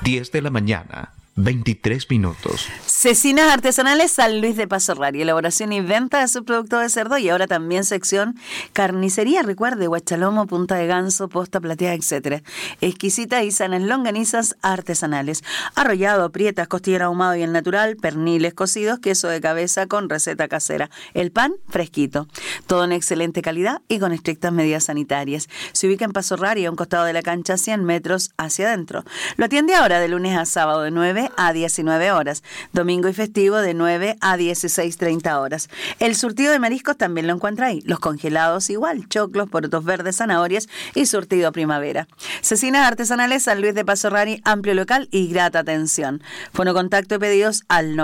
10 de la mañana, 23 minutos. Cecinas Artesanales San Luis de Paso Rari, elaboración y venta de subproductos de cerdo y ahora también sección carnicería, recuerde, guachalomo, punta de ganso, posta plateada, etc. Exquisitas y sanas longanizas artesanales, arrollado, prietas, costillera ahumado y el natural, perniles cocidos, queso de cabeza con receta casera, el pan fresquito, todo en excelente calidad y con estrictas medidas sanitarias. Se ubica en Paso Rari, a un costado de la cancha, 100 metros hacia adentro. Lo atiende ahora de lunes a sábado de 9 a 19 horas, domingo y festivo de 9 a 16:30 horas. El surtido de mariscos también lo encuentra ahí, los congelados igual, choclos, porotos verdes, zanahorias y surtido primavera. Cecinas Artesanales San Luis de Paso Rari, amplio local y grata atención. Fono contacto y pedidos al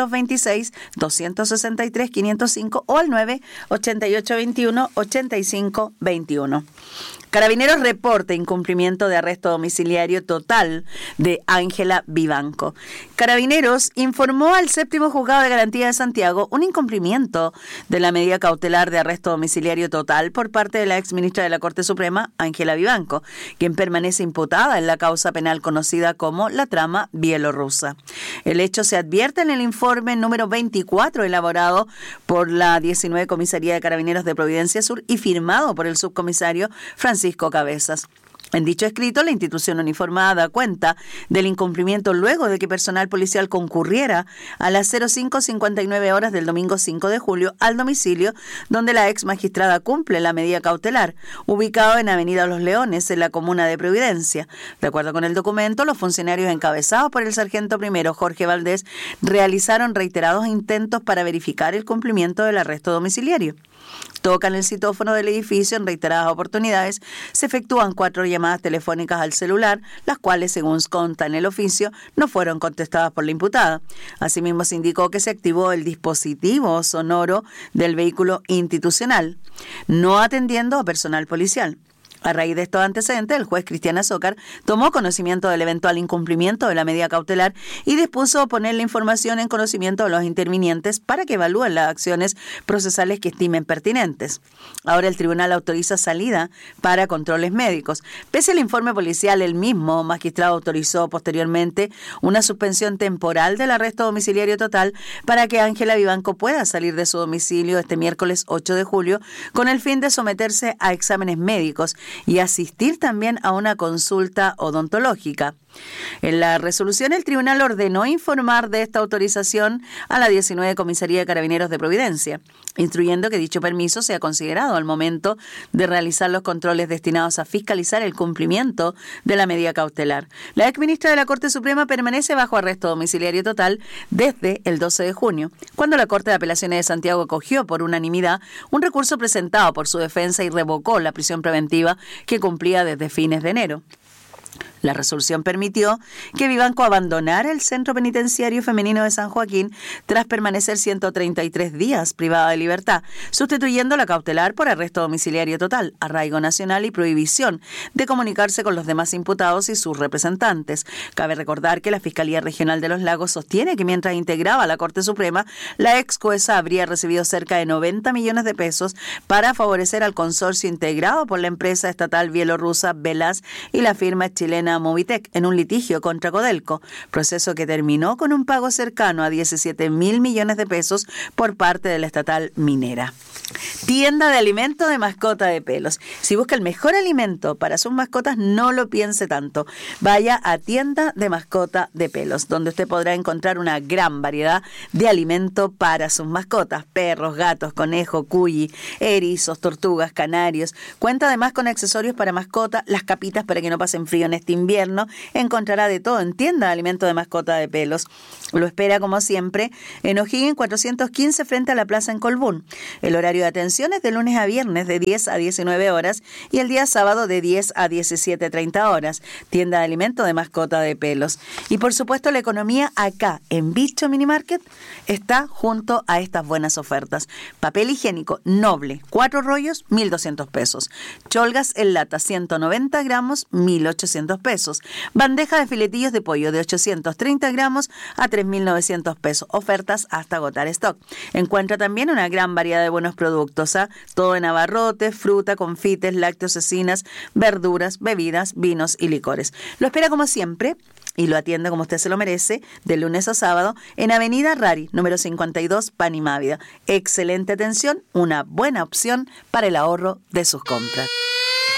926-263-505 o al 98821-8521. Carabineros reporta incumplimiento de arresto domiciliario total de Ángela Vivanco. Carabineros informó al séptimo juzgado de garantía de Santiago un incumplimiento de la medida cautelar de arresto domiciliario total por parte de la exministra de la Corte Suprema, Ángela Vivanco, quien permanece imputada en la causa penal conocida como la trama bielorrusa. El hecho se advierte en el informe número 24 elaborado por la 19 Comisaría de Carabineros de Providencia Sur y firmado por el subcomisario Francisco Cabezas. En dicho escrito, la institución uniformada da cuenta del incumplimiento luego de que personal policial concurriera a las 05:59 horas del domingo 5 de julio al domicilio donde la ex magistrada cumple la medida cautelar, ubicado en Avenida Los Leones, en la comuna de Providencia. De acuerdo con el documento, los funcionarios encabezados por el sargento primero Jorge Valdés realizaron reiterados intentos para verificar el cumplimiento del arresto domiciliario. Tocan el citófono del edificio en reiteradas oportunidades, se efectúan 4 llamadas telefónicas al celular, las cuales, según consta en el oficio, no fueron contestadas por la imputada. Asimismo, se indicó que se activó el dispositivo sonoro del vehículo institucional, no atendiendo a personal policial. A raíz de estos antecedentes, el juez Cristian Azócar tomó conocimiento del eventual incumplimiento de la medida cautelar y dispuso poner la información en conocimiento de los intervinientes para que evalúen las acciones procesales que estimen pertinentes. Ahora el tribunal autoriza salida para controles médicos. Pese al informe policial, el mismo magistrado autorizó posteriormente una suspensión temporal del arresto domiciliario total para que Ángela Vivanco pueda salir de su domicilio este miércoles 8 de julio con el fin de someterse a exámenes médicos y asistir también a una consulta odontológica. En la resolución, el tribunal ordenó informar de esta autorización a la 19 Comisaría de Carabineros de Providencia, instruyendo que dicho permiso sea considerado al momento de realizar los controles destinados a fiscalizar el cumplimiento de la medida cautelar. La exministra de la Corte Suprema permanece bajo arresto domiciliario total desde el 12 de junio, cuando la Corte de Apelaciones de Santiago acogió por unanimidad un recurso presentado por su defensa y revocó la prisión preventiva que cumplía desde fines de enero. La resolución permitió que Vivanco abandonara el Centro Penitenciario Femenino de San Joaquín tras permanecer 133 días privada de libertad, sustituyendo la cautelar por arresto domiciliario total, arraigo nacional y prohibición de comunicarse con los demás imputados y sus representantes. Cabe recordar que la Fiscalía Regional de Los Lagos sostiene que mientras integraba la Corte Suprema, la ex jueza habría recibido cerca de 90 millones de pesos para favorecer al consorcio integrado por la empresa estatal bielorrusa Velas y la firma chilena Movitec en un litigio contra Codelco, proceso que terminó con un pago cercano a 17.000 millones de pesos por parte de la estatal minera. Tienda de alimento de mascota de pelos. Si busca el mejor alimento para sus mascotas, no lo piense tanto. Vaya a Tienda de Mascota de Pelos, donde usted podrá encontrar una gran variedad de alimento para sus mascotas: perros, gatos, conejos, cuyi, erizos, tortugas, canarios. Cuenta además con accesorios para mascota, las capitas para que no pasen frío en este invierno. Encontrará de todo en Tienda de Alimento de Mascota de Pelos. Lo espera, como siempre, en O'Higgins 415 frente a la Plaza en Colbún. El horario de atención es de lunes a viernes de 10 a 19 horas y el día sábado de 10 a 17:30 horas. Tienda de Alimento de Mascota de Pelos. Y por supuesto, la economía acá en Bicho Mini Market está junto a estas buenas ofertas. Papel higiénico Noble, 4 rollos, 1.200 pesos. Cholgas en lata, 190 gramos, 1.800 pesos. pesos. Bandeja de filetillos de pollo de 830 gramos a 3.900 pesos. Ofertas hasta agotar stock. Encuentra también una gran variedad de buenos productos, todo en abarrotes, fruta, confites, lácteos, cecinas, verduras, bebidas, vinos y licores. Lo espera como siempre y lo atiende como usted se lo merece, de lunes a sábado, en Avenida Rari, número 52, Pan y Mávida. Excelente atención, una buena opción para el ahorro de sus compras.